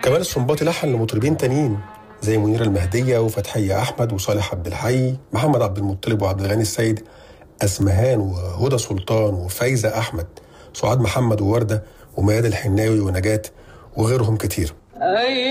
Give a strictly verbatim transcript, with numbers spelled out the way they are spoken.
كمال السنباطي لحن لمطربين تانيين زي منيرة المهدية وفتحية أحمد وصالح عبد الحي، محمد عبد المطلب وعبد الغني السيد، أسمهان وهدى سلطان وفايزة أحمد، سعاد محمد ووردة ومياد الحناوي ونجاة وغيرهم كتير.